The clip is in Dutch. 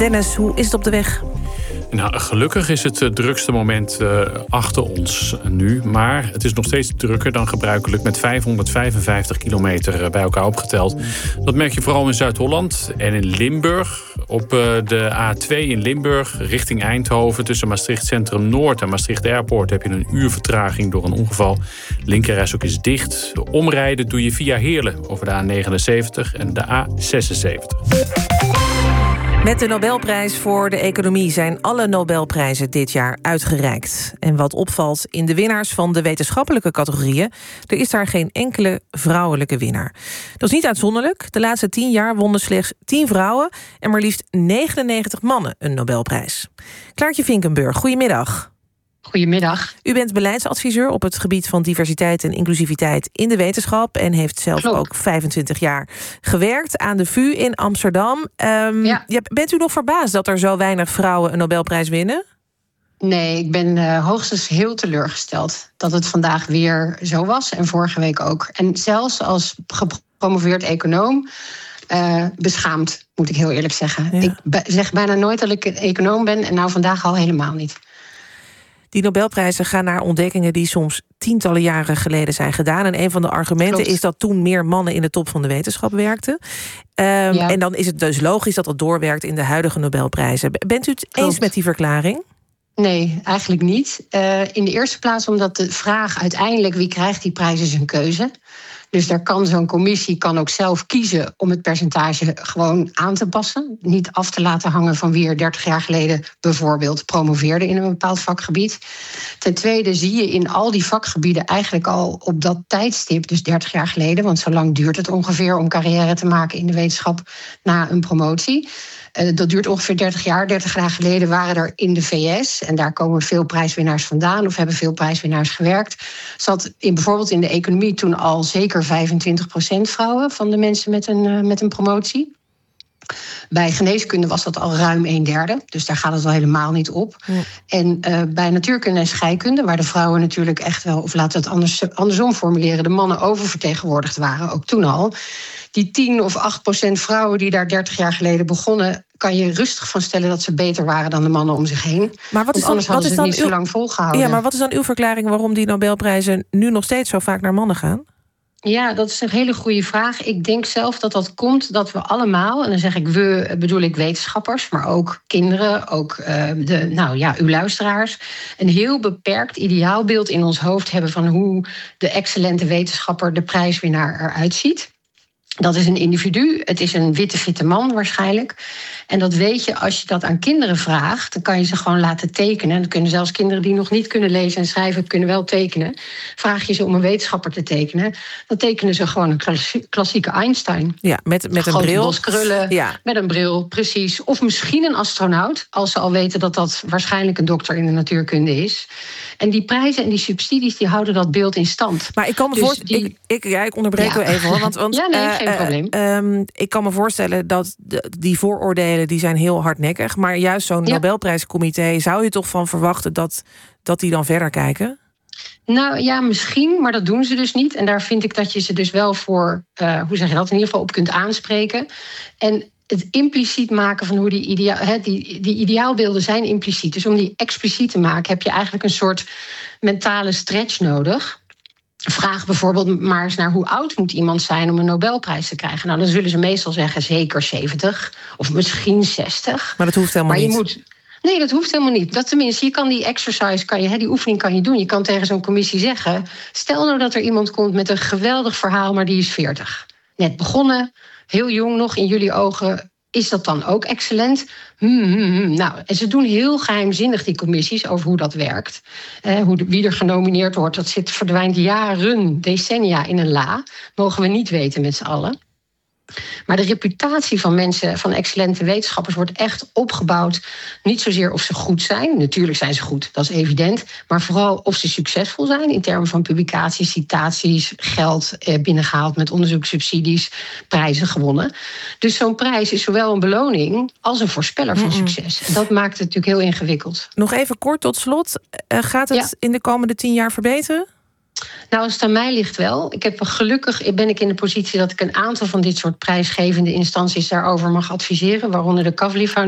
Dennis, hoe is het op de weg? Nou, gelukkig is het drukste moment achter ons nu. Maar het is nog steeds drukker dan gebruikelijk met 555 kilometer bij elkaar opgeteld. Dat merk je vooral in Zuid-Holland en in Limburg. Op de A2 in Limburg richting Eindhoven tussen Maastricht Centrum Noord en Maastricht Airport heb je een uur vertraging door een ongeval. Linkerrijstrook is dicht. Omrijden doe je via Heerlen over de A79 en de A76. Met de Nobelprijs voor de economie zijn alle Nobelprijzen dit jaar uitgereikt. En wat opvalt in de winnaars van de wetenschappelijke categorieën, er is daar geen enkele vrouwelijke winnaar. Dat is niet uitzonderlijk. De laatste 10 jaar wonnen slechts 10 vrouwen en maar liefst 99 mannen een Nobelprijs. Klaartje Vinkenburg, goedemiddag. Goedemiddag. U bent beleidsadviseur op het gebied van diversiteit en inclusiviteit in de wetenschap en heeft zelf ook 25 jaar gewerkt aan de VU in Amsterdam. Bent u nog verbaasd dat er zo weinig vrouwen een Nobelprijs winnen? Nee, ik ben hoogstens heel teleurgesteld dat het vandaag weer zo was en vorige week ook. En zelfs als gepromoveerd econoom beschaamd, moet ik heel eerlijk zeggen. Ja. Ik zeg bijna nooit dat ik een econoom ben en nou vandaag al helemaal niet. Die Nobelprijzen gaan naar ontdekkingen die soms tientallen jaren geleden zijn gedaan. En een van de argumenten is dat toen meer mannen in de top van de wetenschap werkten. En dan is het dus logisch dat dat doorwerkt in de huidige Nobelprijzen. Bent u het eens met die verklaring? Nee, eigenlijk niet. In de eerste plaats omdat de vraag uiteindelijk wie krijgt die prijs is een keuze. Dus daar kan zo'n commissie ook zelf kiezen om het percentage gewoon aan te passen. Niet af te laten hangen van wie er 30 jaar geleden bijvoorbeeld promoveerde in een bepaald vakgebied. Ten tweede zie je in al die vakgebieden eigenlijk al op dat tijdstip, dus 30 jaar geleden, want zo lang duurt het ongeveer om carrière te maken in de wetenschap na een promotie. Dat duurt ongeveer 30 jaar. 30 jaar geleden waren er in de VS, en daar komen veel prijswinnaars vandaan, of hebben veel prijswinnaars gewerkt, zat bijvoorbeeld in de economie toen al zeker 25% vrouwen van de mensen met een promotie. Bij geneeskunde was dat al ruim 1/3, dus daar gaat het al helemaal niet op. Ja. En bij natuurkunde en scheikunde, waar de vrouwen natuurlijk echt wel, of laten we het andersom formuleren, de mannen oververtegenwoordigd waren, ook toen al. Die 10 of 8% vrouwen die daar 30 jaar geleden begonnen, kan je rustig van stellen dat ze beter waren dan de mannen om zich heen. Maar wat is dan, anders hadden ze het niet zo lang volgehouden. Ja, maar wat is dan uw verklaring waarom die Nobelprijzen nu nog steeds zo vaak naar mannen gaan? Ja, dat is een hele goede vraag. Ik denk zelf dat dat komt dat we allemaal, en dan zeg ik we, bedoel ik wetenschappers, maar ook kinderen, ook uw luisteraars, een heel beperkt ideaalbeeld in ons hoofd hebben van hoe de excellente wetenschapper, de prijswinnaar, eruit ziet. Dat is een individu, het is een witte, fitte man waarschijnlijk. En dat weet je, als je dat aan kinderen vraagt, dan kan je ze gewoon laten tekenen. En dan kunnen zelfs kinderen die nog niet kunnen lezen en schrijven, kunnen wel tekenen. Vraag je ze om een wetenschapper te tekenen, dan tekenen ze gewoon een klassieke Einstein. Ja, met een bril. Bos krullen, met een bril, precies. Of misschien een astronaut, als ze al weten dat dat waarschijnlijk een dokter in de natuurkunde is. En die prijzen en die subsidies, die houden dat beeld in stand. Maar ik kan me voorstellen, ik onderbreek u even hoor. Want geen probleem. Ik kan me voorstellen dat die vooroordelen die zijn heel hardnekkig. Maar juist zo'n Nobelprijscomité, zou je toch van verwachten dat die dan verder kijken? Nou ja, misschien, maar dat doen ze dus niet. En daar vind ik dat je ze dus wel voor, in ieder geval op kunt aanspreken. En het impliciet maken van hoe die ideaalbeelden zijn impliciet. Dus om die expliciet te maken heb je eigenlijk een soort mentale stretch nodig. Vraag bijvoorbeeld maar eens naar hoe oud moet iemand zijn om een Nobelprijs te krijgen. Nou, dan zullen ze meestal zeggen zeker 70 of misschien 60. Maar dat hoeft helemaal niet. Nee, dat hoeft helemaal niet. Tenminste, je kan die exercise, die oefening kan je doen. Je kan tegen zo'n commissie zeggen, stel nou dat er iemand komt met een geweldig verhaal, maar die is 40. Net begonnen, heel jong nog in jullie ogen. Is dat dan ook excellent? Nou, en ze doen heel geheimzinnig die commissies over hoe dat werkt. Wie er genomineerd wordt, dat verdwijnt jaren, decennia in een la. Mogen we niet weten met z'n allen. Maar de reputatie van mensen, van excellente wetenschappers, wordt echt opgebouwd. Niet zozeer of ze goed zijn. Natuurlijk zijn ze goed, dat is evident. Maar vooral of ze succesvol zijn in termen van publicaties, citaties, geld binnengehaald met onderzoekssubsidies, prijzen gewonnen. Dus zo'n prijs is zowel een beloning als een voorspeller van succes. En dat maakt het natuurlijk heel ingewikkeld. Nog even kort tot slot. Gaat het in de komende 10 jaar verbeteren? Nou, als het aan mij ligt wel. Gelukkig ben ik in de positie dat ik een aantal van dit soort prijsgevende instanties daarover mag adviseren, waaronder de Kavli Foundation.